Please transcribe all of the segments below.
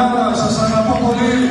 Ελλάδα, σας αγαπώ πολύ.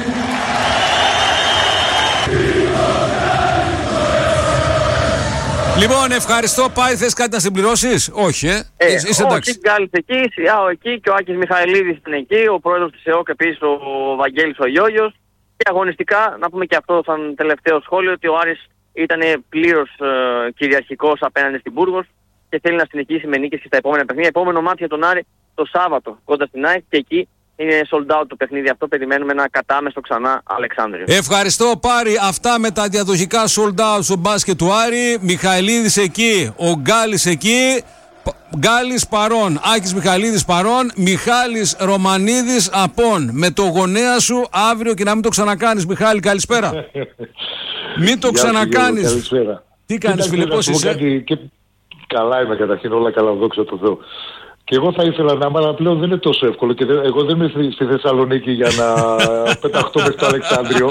Λοιπόν, ευχαριστώ. Πάει, θες κάτι να συμπληρώσεις? Όχι, είσαι εντάξει. Ο Γκάλης εκεί, Σιάο εκεί και ο Άκης Μιχαηλίδης είναι εκεί, ο πρόεδρος της ΕΟΚ επίσης ο Βαγγέλης ο Γιώγιος. Και αγωνιστικά, να πούμε και αυτό σαν τελευταίο σχόλιο, ότι ο Άρης ήταν πλήρως κυριαρχικός απέναντι στην Μπούργος και θέλει να συνεχίσει με νίκες και στα επόμενα παιχνίδια. Επόμενο μάτι για τον Άρη το Σάββατο κοντά στην ΑΕΚ και εκεί είναι sold out το παιχνίδι αυτό. Περιμένουμε ένα κατάμεστο ξανά Αλεξάνδριο. Ευχαριστώ Πάρη. Αυτά με τα διαδοχικά sold out στο μπάσκετ του Άρη. Μιχαηλίδης εκεί, ο Γκάλης εκεί. Γκάλης παρών, Άκης Μιχαηλίδης παρών, Μιχάλης Ρωμανίδης απόν. Με το γονέα σου αύριο και να μην το ξανακάνεις. Μιχάλη, καλησπέρα. Μην το ξανακάνεις. Καλησπέρα. Τι κάνεις, Φιλιππός, είσαι? Καλά είμαι καταρχήν, όλα καλά, δόξα τω Θεώ. Και εγώ θα ήθελα να είμαι, αλλά πλέον δεν είναι τόσο εύκολο. Και εγώ δεν είμαι στη Θεσσαλονίκη για να πεταχτώ μέχρι το Αλεξάνδριο.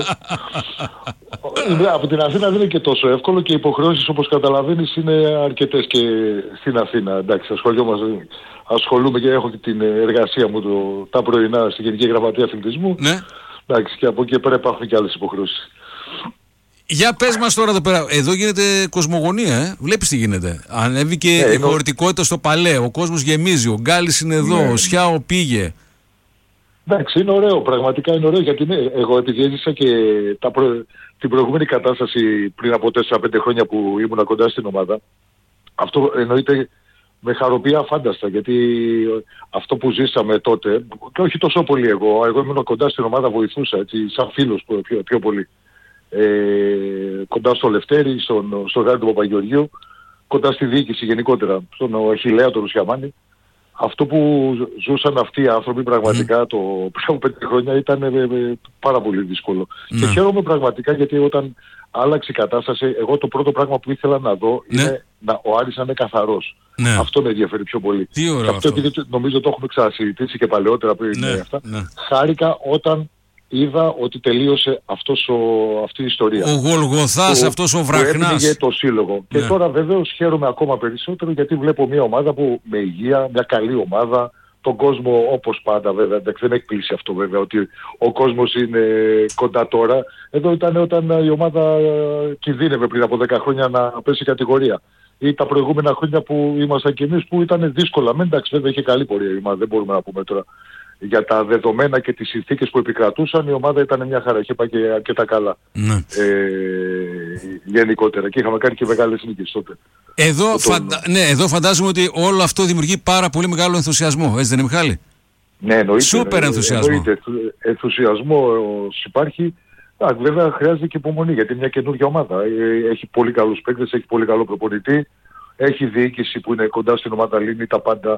Από την Αθήνα δεν είναι και τόσο εύκολο και οι υποχρεώσεις, όπως καταλαβαίνεις, είναι αρκετές και στην Αθήνα. Εντάξει, ασχολούμαι και έχω και την εργασία μου τα πρωινά στη Γενική Γραμματεία Αθλητισμού. Ναι. Εντάξει, και από εκεί πέρα υπάρχουν και άλλες υποχρεώσεις. Για πες μας τώρα εδώ πέρα. Εδώ γίνεται κοσμογονία, Βλέπεις τι γίνεται. Ανέβηκε η χωρητικότητα στο Παλέ. Ο κόσμος γεμίζει. Ο Γκάλης είναι εδώ. Ο Σιάο πήγε. Εντάξει, είναι ωραίο. Πραγματικά είναι ωραίο. Γιατί εγώ επειδή έζησα και την προηγούμενη κατάσταση πριν από 4-5 χρόνια που ήμουν κοντά στην ομάδα, αυτό εννοείται με χαροποιεί αφάνταστα. Γιατί αυτό που ζήσαμε τότε, και όχι τόσο πολύ εγώ ήμουν κοντά στην ομάδα, βοηθούσα έτσι, σαν φίλος πιο πολύ. Κοντά στο Λευτέρη, στον Γάρη του Παπαγεωργίου, κοντά στη διοίκηση γενικότερα, στον Αχιλλέα, τον Ρουσιαμάνη. Αυτό που ζούσαν αυτοί οι άνθρωποι πραγματικά πριν από 5 χρόνια ήταν πάρα πολύ δύσκολο. Και χαίρομαι πραγματικά γιατί όταν άλλαξε η κατάσταση, εγώ το πρώτο πράγμα που ήθελα να δω είναι ο Άρης να είναι καθαρός. Αυτό με ενδιαφέρει πιο πολύ. Τι ωραίο αυτό επειδή νομίζω το έχουμε ξανασυζητήσει και παλαιότερα πριν αυτά. Χάρηκα όταν είδα ότι τελείωσε αυτή η ιστορία. Ο Γολγοθάς, αυτός ο Βραχνάς. Που έφυγε το σύλλογο. Και τώρα βεβαίως χαίρομαι ακόμα περισσότερο γιατί βλέπω μια ομάδα που με υγεία, μια καλή ομάδα, τον κόσμο όπως πάντα βέβαια, δεν εκπλήσει αυτό βέβαια ότι ο κόσμος είναι κοντά τώρα. Εδώ ήταν όταν η ομάδα κινδύνευε πριν από 10 χρόνια να πέσει κατηγορία. Ή τα προηγούμενα χρόνια που ήμασταν κι εμείς που ήταν δύσκολα. Εντάξει, βέβαια είχε καλή πορεία η ομάδα, δεν μπορούμε να πούμε τώρα. Για τα δεδομένα και τις συνθήκες που επικρατούσαν η ομάδα ήταν μια χαρά, είχε πάει και αρκετά καλά γενικότερα και είχαμε κάνει και μεγάλες νίκες τότε. Εδώ φαντάζομαι ότι όλο αυτό δημιουργεί πάρα πολύ μεγάλο ενθουσιασμό, έτσι δεν είναι, Μιχάλη? Ναι, εννοείται. Σούπερ ενθουσιασμό. Ενθουσιασμός υπάρχει. Βέβαια χρειάζεται και υπομονή γιατί είναι μια καινούργια ομάδα. Έχει πολύ καλούς παίκτες, έχει πολύ καλό προπονητή, έχει διοίκηση που είναι κοντά στην ομάδα, λύνει τα πάντα.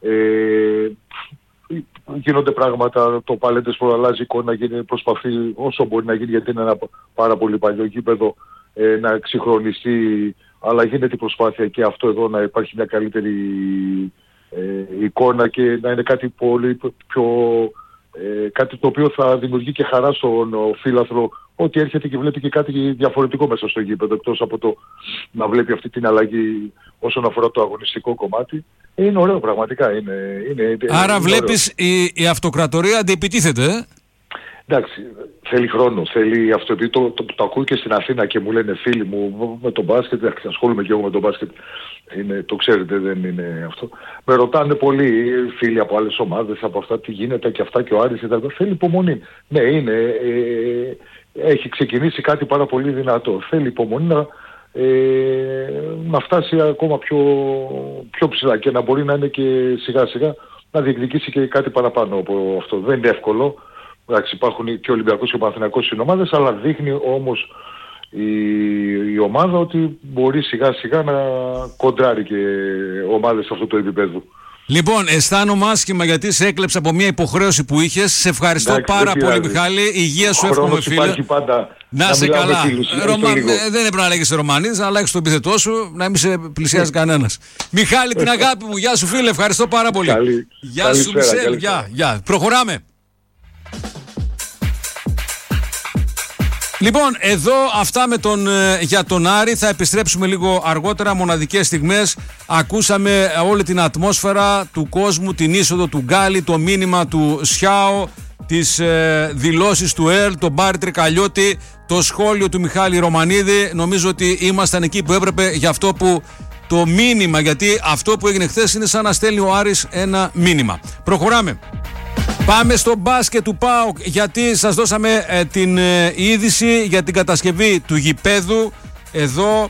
Γίνονται πράγματα, το Παλέντες αλλάζει εικόνα, προσπαθεί όσο μπορεί να γίνει γιατί είναι ένα πάρα πολύ παλιό γήπεδο να εξυγχρονιστεί, αλλά γίνεται η προσπάθεια και αυτό εδώ να υπάρχει μια καλύτερη εικόνα και να είναι κάτι πολύ πιο κάτι το οποίο θα δημιουργεί και χαρά στον φίλαθρο ότι έρχεται και βλέπει και κάτι διαφορετικό μέσα στο γήπεδο εκτός από το να βλέπει αυτή την αλλαγή όσον αφορά το αγωνιστικό κομμάτι. Είναι ωραίο πραγματικά. Άρα βλέπεις η αυτοκρατορία αντιεπιτίθεται. Εντάξει, θέλει χρόνο, θέλει αυτό, επειδή το ακούω και στην Αθήνα και μου λένε φίλοι μου με τον μπάσκετ, ασχολούμαι και εγώ με τον μπάσκετ, το ξέρετε δεν είναι αυτό. Με ρωτάνε πολλοί φίλοι από άλλες ομάδες, από αυτά τι γίνεται και αυτά και ο Άρης, θέλει υπομονή. Ναι, έχει ξεκινήσει κάτι πάρα πολύ δυνατό, θέλει υπομονή να φτάσει ακόμα πιο ψηλά και να μπορεί να είναι και σιγά σιγά να διεκδικήσει και κάτι παραπάνω από αυτό. Δεν είναι εύκολο. Εντάξει, υπάρχουν και ο Ολυμπιακός και ο Παναθηναϊκός συνομάδες, αλλά δείχνει όμως η ομάδα ότι μπορεί σιγά σιγά να κοντράρει και ομάδες σε αυτό το επίπεδο. Λοιπόν, αισθάνομαι άσχημα γιατί σε έκλεψα από μια υποχρέωση που είχες. Σε ευχαριστώ πάρα πολύ, Μιχάλη. Υγεία σου εύχομαι, φίλε. Να είσαι καλά. Δεν έπρεπε να λέγεσαι Ρωμανίδης, να αλλάξεις το επίθετό σου, να μην σε πλησιάζει κανένας. Μιχάλη, την αγάπη μου. Γεια σου, φίλε. Ευχαριστώ πάρα πολύ. Γεια σου, Μισελ. Γεια. Προχωράμε. Λοιπόν, εδώ αυτά για τον Άρη. Θα επιστρέψουμε λίγο αργότερα, μοναδικές στιγμές. Ακούσαμε όλη την ατμόσφαιρα του κόσμου, την είσοδο του Γκάλη, το μήνυμα του Σιάο τις δηλώσεις του ΕΡΛ, τον Μπάρη Τρικαλιώτη, το σχόλιο του Μιχάλη Ρωμανίδη. Νομίζω ότι ήμασταν εκεί που έπρεπε για αυτό που το μήνυμα, γιατί αυτό που έγινε χθες είναι σαν να στέλνει ο Άρης ένα μήνυμα. Προχωράμε. Πάμε στο μπάσκετ του ΠΑΟΚ, γιατί σας δώσαμε την είδηση για την κατασκευή του γηπέδου. Εδώ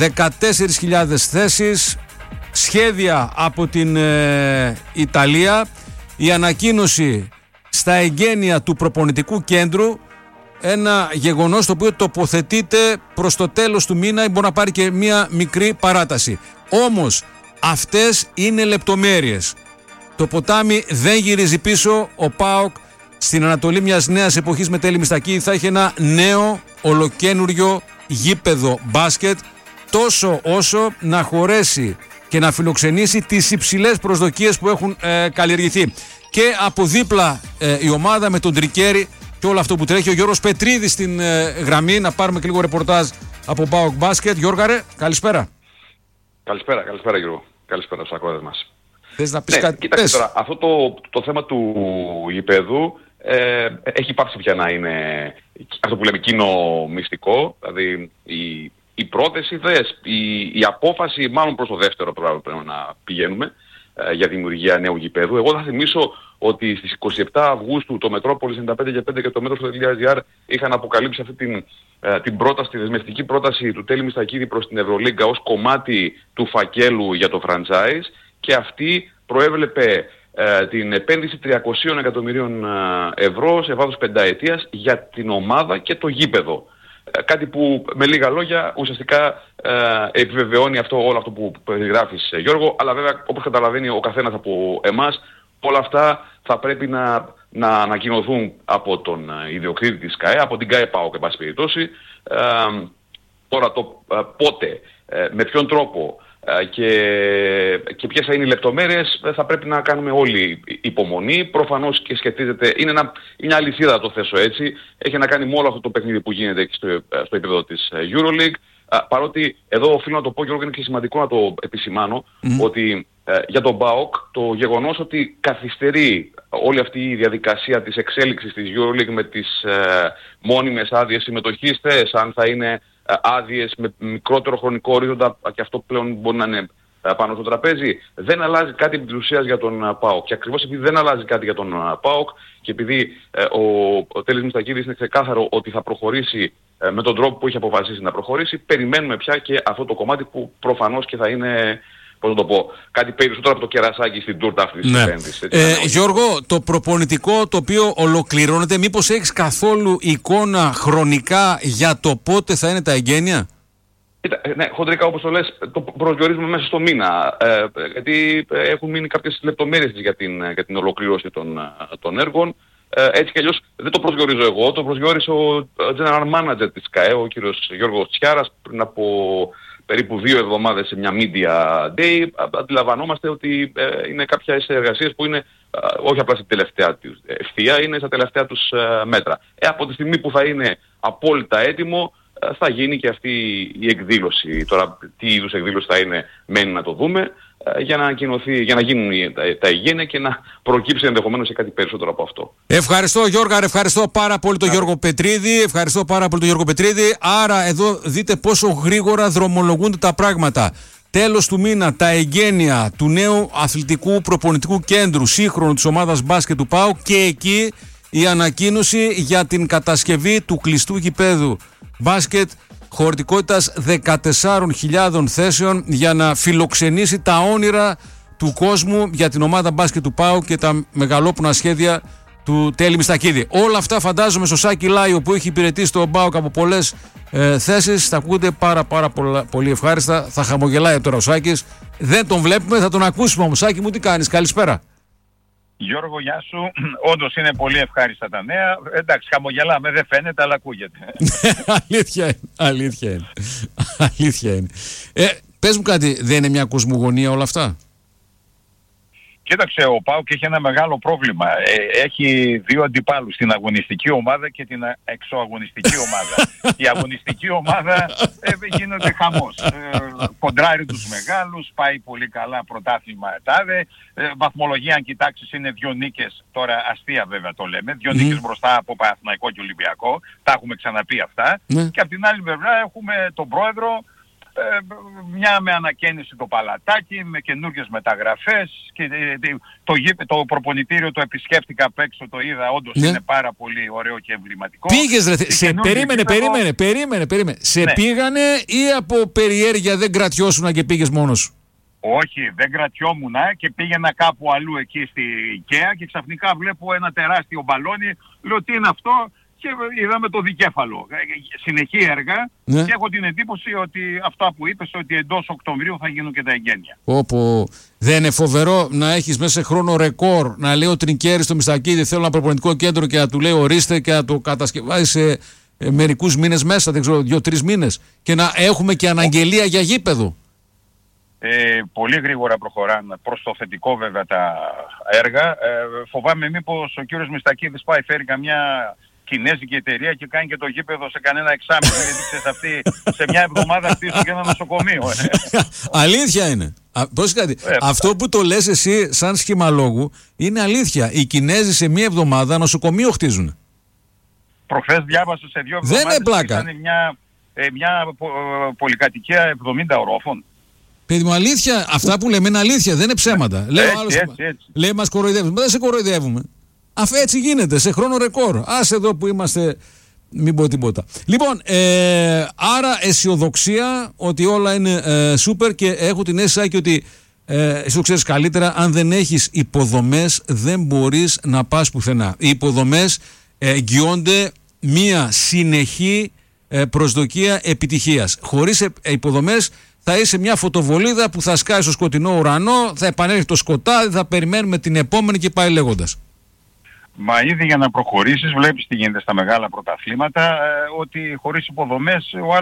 14.000 θέσεις, σχέδια από την Ιταλία, η ανακοίνωση στα εγγένεια του προπονητικού κέντρου, ένα γεγονός το οποίο τοποθετείται προς το τέλος του μήνα ή μπορεί να πάρει και μία μικρή παράταση. Όμως αυτές είναι λεπτομέρειες. Το ποτάμι δεν γυρίζει πίσω. Ο ΠΑΟΚ στην Ανατολή μιας νέας εποχής με Τέλη Μιστακή θα έχει ένα νέο ολοκένουργιο γήπεδο μπάσκετ, τόσο όσο να χωρέσει και να φιλοξενήσει τις υψηλές προσδοκίες που έχουν καλλιεργηθεί. Και από δίπλα η ομάδα με τον Τρικέρι και όλο αυτό που τρέχει. Ο Γιώργος Πετρίδης στην γραμμή, να πάρουμε και λίγο ρεπορτάζ από ΠΑΟΚ Μπάσκετ. Γιώργαρε, καλησπέρα. Καλησπέρα Γιώργο. Καλησπέρα στους ακροατές μας. Θες να πεις κάτι? Κοιτάξτε τώρα, αυτό το θέμα του γηπέδου έχει πάψει πια να είναι αυτό που λέμε κοινό μυστικό. Δηλαδή η πρόθεση, η απόφαση, μάλλον προς το δεύτερο πράγμα πρέπει να πηγαίνουμε για δημιουργία νέου γηπέδου. Εγώ θα θυμίσω ότι στις 27 Αυγούστου το Μετρόπολης 95 και το Metro.gr είχαν αποκαλύψει αυτή την πρόταση, τη δεσμευτική πρόταση του Τέλη Μιστακίδη προς την Ευρωλίγκα ως κομμάτι του φακέλου για το franchise, και αυτή προέβλεπε την επένδυση 300 εκατομμυρίων ευρώ σε βάθος πενταετίας για την ομάδα και το γήπεδο. Κάτι που με λίγα λόγια ουσιαστικά επιβεβαιώνει όλο αυτό που περιγράφεις, Γιώργο, αλλά βέβαια όπως καταλαβαίνει ο καθένας από εμάς, όλα αυτά θα πρέπει να ανακοινωθούν από τον ιδιοκτήτη της ΚΑΕ, από την ΚΑΕ ΠΑΟΚ, εν πάση περιπτώσει. Τώρα το πότε, με ποιον τρόπο και ποιες θα είναι οι λεπτομέρειες θα πρέπει να κάνουμε όλοι υπομονή. Προφανώς και σχετίζεται, είναι αληθίδα να το θέσω έτσι, έχει να κάνει με όλο αυτό το παιχνίδι που γίνεται στο επίπεδο της EuroLeague. Παρότι εδώ οφείλω να το πω, Γιώργο, είναι και σημαντικό να το επισημάνω, ότι για τον ΠΑΟΚ το γεγονός ότι καθυστερεί όλη αυτή η διαδικασία της εξέλιξης της EuroLeague με τις μόνιμες άδειες συμμετοχής, αν θα είναι άδειες με μικρότερο χρονικό ορίζοντα, και αυτό πλέον μπορεί να είναι πάνω στο τραπέζι, δεν αλλάζει κάτι επί της ουσίας για τον ΠΑΟΚ. Και ακριβώς επειδή δεν αλλάζει κάτι για τον ΠΑΟΚ και επειδή ο Τέλης Μιστακίδης είναι ξεκάθαρο ότι θα προχωρήσει με τον τρόπο που έχει αποφασίσει να προχωρήσει, περιμένουμε πια και αυτό το κομμάτι που προφανώς και θα είναι, πώς να το πω, κάτι περισσότερο από το κερασάκι στην τούρτα αυτής της επένδυσης. Γιώργο, το προπονητικό το οποίο ολοκληρώνεται, μήπως έχεις καθόλου εικόνα χρονικά για το πότε θα είναι τα εγγένεια? Ναι, χοντρικά όπως το λες, το προσδιορίζουμε μέσα στο μήνα, γιατί έχουν μείνει κάποιες λεπτομέρειες για την ολοκλήρωση των έργων. Έτσι κι αλλιώς δεν το προσδιορίζω εγώ, το προσδιορίσε ο General Manager της ΚΑΕ, ο κύριος Γιώργος Τσιάρας, πριν από περίπου 2 εβδομάδες σε μια Media Day. Αντιλαμβανόμαστε ότι είναι κάποιες εργασίες που είναι όχι απλά στη τελευταία τους ευθεία, είναι στα τελευταία τους μέτρα. Από τη στιγμή που θα είναι απόλυτα έτοιμο, θα γίνει και αυτή η εκδήλωση. Τώρα τι είδους εκδήλωση θα είναι μένει να το δούμε, για να ανακοινωθεί, για να γίνουν τα εγγένεια και να προκύψει ενδεχομένως σε κάτι περισσότερο από αυτό. Ευχαριστώ Γιώργα, ευχαριστώ πάρα πολύ τον Γιώργο Πετρίδη. Ευχαριστώ πάρα πολύ τον Γιώργο Πετρίδη. Άρα εδώ δείτε πόσο γρήγορα δρομολογούνται τα πράγματα. Τέλος του μήνα τα εγγένεια του νέου αθλητικού προπονητικού κέντρου σύγχρονου της ομάδας μπάσκετ του ΠΑΟΚ, και εκεί η ανακοίνωση για την κατασκευή του κλειστού γηπέδου μπάσκετ χωρητικότητας 14.000 θέσεων για να φιλοξενήσει τα όνειρα του κόσμου για την ομάδα μπάσκετ του ΠΑΟΚ και τα μεγαλόπουνα σχέδια του Τέλη Μιστακίδη. Όλα αυτά φαντάζομαι στο Σάκη Λάιο που έχει υπηρετήσει τον ΠΑΟΚ από πολλές θέσεις θα ακούγονται πάρα πολύ ευχάριστα. Θα χαμογελάει τώρα ο Σάκης. Δεν τον βλέπουμε, θα τον ακούσουμε όμως. Σάκη μου, τι κάνεις? Καλησπέρα. Γιώργο, γεια σου. Όντως είναι πολύ ευχάριστα τα νέα. Εντάξει, χαμογελάμε, δεν φαίνεται, αλλά ακούγεται. Αλήθεια είναι. Πες μου κάτι, δεν είναι μια κοσμογονία όλα αυτά? Κοίταξε, ο ΠΑΟΚ έχει ένα μεγάλο πρόβλημα. Έχει δύο αντιπάλους, την αγωνιστική ομάδα και την εξωαγωνιστική ομάδα. Η αγωνιστική ομάδα γίνεται χαμός. Κοντράρει τους μεγάλους, πάει πολύ καλά πρωτάθλημα ετάδε. Βαθμολογία, αν κοιτάξεις, είναι 2 νίκες, τώρα αστεία βέβαια το λέμε, 2 νίκες μπροστά από Παναθηναϊκό και Ολυμπιακό. Τα έχουμε ξαναπεί αυτά. Και από την άλλη πλευρά έχουμε τον πρόεδρο, μια με ανακαίνιση το παλατάκι, με καινούργιες μεταγραφές και το προπονητήριο το επισκέφτηκα απ' έξω, το είδα, όντως είναι πάρα πολύ ωραίο και εμβληματικό. Πήγες ρε, περίμενε. Σε πήγανε ή από περιέργεια δεν κρατιώσουνα και πήγες μόνος? Όχι, δεν κρατιόμουνα και πήγαινα κάπου αλλού εκεί στη IKEA και ξαφνικά βλέπω ένα τεράστιο μπαλόνι, λέω τι είναι αυτό? Και είδαμε το δικέφαλο. Συνεχή έργα και έχω την εντύπωση ότι αυτά που είπες, ότι εντός Οκτωβρίου θα γίνουν και τα εγγένεια. Όπου δεν είναι φοβερό να έχεις μέσα σε χρόνο ρεκόρ, να λέει ο Τρινκέρης στο Μιστακίδη θέλω ένα προπονητικό κέντρο και να του λέει ορίστε και να το κατασκευάζει σε μερικούς μήνες μέσα, δεν ξέρω, 2-3 μήνες, και να έχουμε και αναγγελία για γήπεδο. Πολύ γρήγορα προχωράνε προς το θετικό βέβαια τα έργα. Φοβάμαι μήπως ο κύριος Μιστακίδης πάει φέρει καμιά κινέζικη εταιρεία και κάνει και το γήπεδο σε κανένα εξάμηνο. Γιατί ξέρεις, αυτοί σε μια εβδομάδα χτίσουν και ένα νοσοκομείο. Αλήθεια είναι. Αυτό που το λες εσύ σαν σχημαλόγου είναι αλήθεια. Οι Κινέζοι σε μια εβδομάδα νοσοκομείο χτίζουν. Προχθές διάβασα σε 2 εβδομάδες. Δεν είναι πλάκα. Μια πολυκατοικία 70 ορόφων. Παιδί μου, αλήθεια, αυτά που λέμε είναι αλήθεια, δεν είναι ψέματα. Λέει μας κοροϊδεύουμε. Δεν σε κοροϊδεύουμε. Έτσι γίνεται, σε χρόνο ρεκόρ. Άσε εδώ που είμαστε, μην πω τίποτα. Λοιπόν, άρα αισιοδοξία ότι όλα είναι σούπερ και έχω την αίσθηση και ότι εσύ το ξέρεις καλύτερα, αν δεν έχεις υποδομές δεν μπορείς να πας πουθενά. Οι υποδομές εγγυώνται μία συνεχή προσδοκία επιτυχίας. Χωρίς υποδομές θα είσαι μια φωτοβολίδα που θα σκάει στο σκοτεινό ουρανό, θα επανέλθει το σκοτάδι, θα περιμένουμε την επόμενη και πάει λέγοντας. Μα ήδη για να προχωρήσεις βλέπεις τι γίνεται στα μεγάλα πρωταθλήματα, ότι χωρίς υποδομές